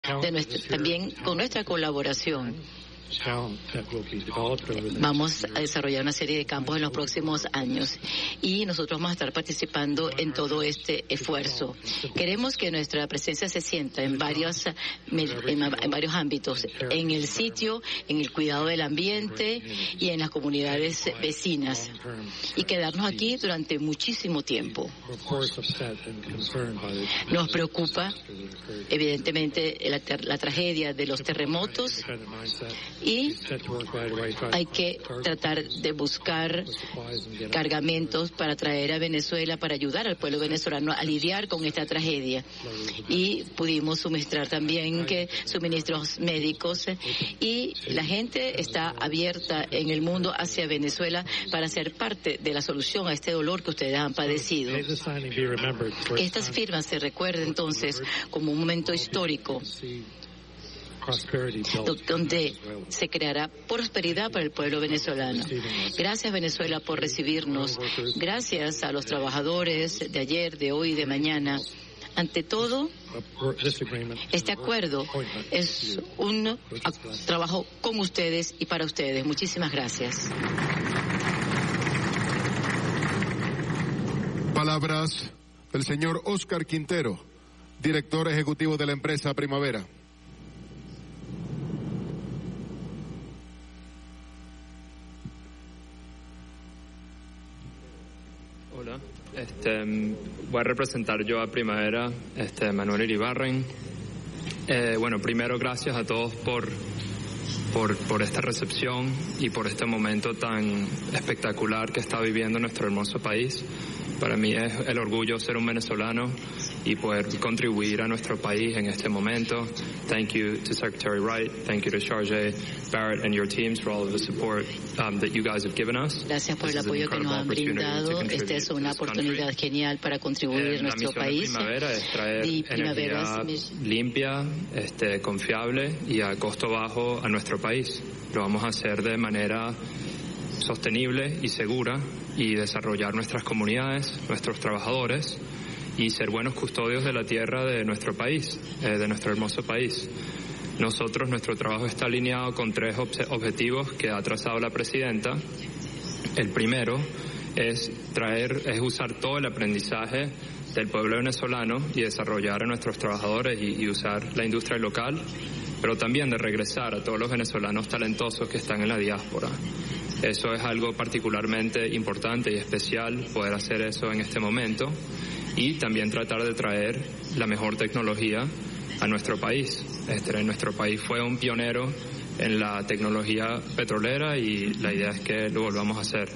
también con nuestra colaboración. Vamos a desarrollar una serie de campos en los próximos años y nosotros vamos a estar participando en todo este esfuerzo. Queremos que nuestra presencia se sienta en varios ámbitos, en el sitio, en el cuidado del ambiente y en las comunidades vecinas, y quedarnos aquí durante muchísimo tiempo. Nos preocupa, evidentemente, la tragedia de los terremotos, y hay que tratar de buscar cargamentos para traer a Venezuela, para ayudar al pueblo venezolano a lidiar con esta tragedia. Y pudimos suministrar también suministros médicos, y la gente está abierta en el mundo hacia Venezuela para ser parte de la solución a este dolor que ustedes han padecido. Estas firmas se recuerdan entonces como un momento histórico donde se creará prosperidad para el pueblo venezolano. Gracias, Venezuela, por recibirnos. Gracias a los trabajadores de ayer, de hoy y de mañana. Ante todo, este acuerdo es un trabajo con ustedes y para ustedes. Muchísimas gracias. Palabras del señor Oscar Quintero, director ejecutivo de la empresa Primavera. Hola, voy a representar yo a Primavera, Manuel Iribarren. Bueno, primero gracias a todos por esta recepción y por este momento tan espectacular que está viviendo nuestro hermoso país. Para mí es el orgullo ser un venezolano y poder contribuir a nuestro país en este momento. Thank you to Secretary Wright, thank you to Chargé Barrett and your teams for all of the support that you guys have given us. Gracias por el apoyo que nos han brindado. Esta es una oportunidad genial para contribuir a nuestro país. La misión de Primavera es traer energía limpia, confiable y a costo bajo a nuestro país. Lo vamos a hacer de manera sostenible y segura, y desarrollar nuestras comunidades, nuestros trabajadores, y ser buenos custodios de la tierra de nuestro país, de nuestro hermoso país. Nuestro trabajo está alineado con 3 objetivos que ha trazado la presidenta. El primero es usar todo el aprendizaje del pueblo venezolano y desarrollar a nuestros trabajadores y usar la industria local, pero también de regresar a todos los venezolanos talentosos que están en la diáspora. Eso es algo particularmente importante y especial, poder hacer eso en este momento, y también tratar de traer la mejor tecnología a nuestro país. Nuestro país fue un pionero en la tecnología petrolera y la idea es que lo volvamos a hacer.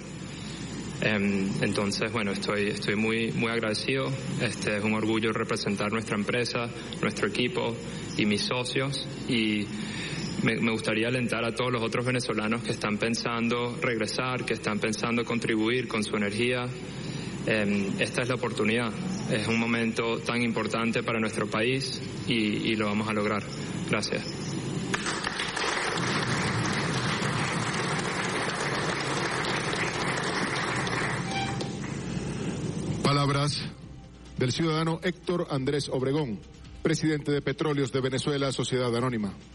Entonces, bueno, estoy muy agradecido. Es un orgullo representar nuestra empresa, nuestro equipo y mis socios, y me gustaría alentar a todos los otros venezolanos que están pensando regresar, que están pensando contribuir con su energía. Esta es la oportunidad. Es un momento tan importante para nuestro país y lo vamos a lograr. Gracias. Palabras del ciudadano Héctor Andrés Obregón, presidente de Petróleos de Venezuela, Sociedad Anónima.